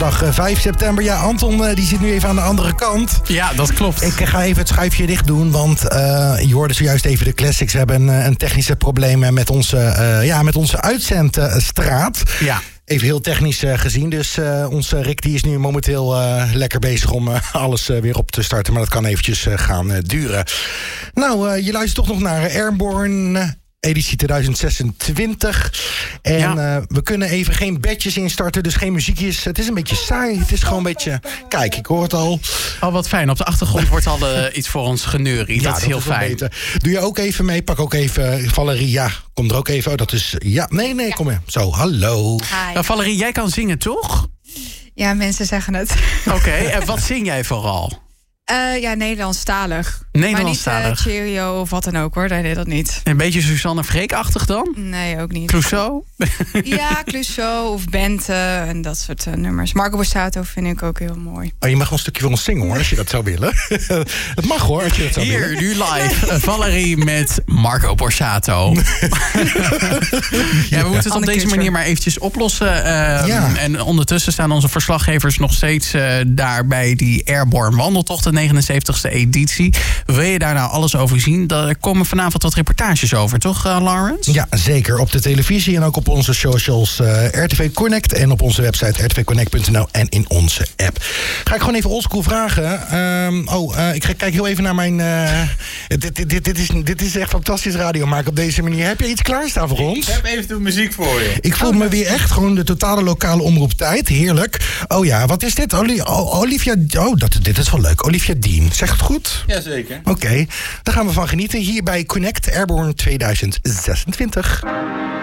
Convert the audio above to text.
Dag 5 september. Ja, Anton die zit nu even aan de andere kant. Ja, dat klopt. Ik ga even het schuifje dicht doen, want je hoorde zojuist even de classics. We hebben een technische probleem met onze uitzendstraat. Ja. Even heel technisch gezien. Dus onze Rick die is nu momenteel lekker bezig om alles weer op te starten. Maar dat kan eventjes gaan duren. Nou, je luistert toch nog naar Airborne... editie 2026. En we kunnen even geen badges instarten, dus geen muziekjes. Het is een beetje saai. Het is gewoon een beetje... Kijk, ik hoor het al. Oh, wat fijn. Op de achtergrond wordt al iets voor ons geneurie. Dat is heel fijn. Doe je ook even mee. Pak ook even Valerie. Ja, kom er ook even. Oh, dat is... Ja, nee, kom maar. Zo, hallo. Nou, Valerie, jij kan zingen, toch? Ja, mensen zeggen het. Oké, en wat zing jij vooral? Nederlandstalig. Nederlandstalig. Maar niet Cheerio of wat dan ook, hoor. Nee, dat niet. Een beetje Suzanne Freek-achtig dan? Nee, ook niet. Clouseau? Ja, Clouseau of Bente en dat soort nummers. Marco Borsato vind ik ook heel mooi. Oh, je mag wel een stukje voor ons zingen, hoor, als je dat zou willen. Het mag, hoor, als je dat zou willen. Hier, nu live. Valerie met Marco Borsato. Ja, we moeten het op deze manier maar eventjes oplossen. En ondertussen staan onze verslaggevers nog steeds daar bij die Airborne Wandeltocht, de 79e editie. Wil je daar nou alles over zien? Daar komen vanavond wat reportages over, toch, Lawrence? Ja, zeker. Op de televisie en ook op onze socials RTV Connect en op onze website rtvconnect.nl en in onze app. Ga ik gewoon even oldschool vragen. Ik ga kijken heel even naar mijn... Dit is echt fantastisch radio maken op deze manier. Heb je iets klaarstaan voor ons? Ik heb even muziek voor je. Ik voel me weer echt gewoon de totale lokale omroeptijd. Heerlijk. Oh ja, wat is dit? Olivia... Oh, dit is wel leuk. Olivia Dean. Zeg het goed? Jazeker. Oké, daar gaan we van genieten. Hier bij Connect Airborne 2026.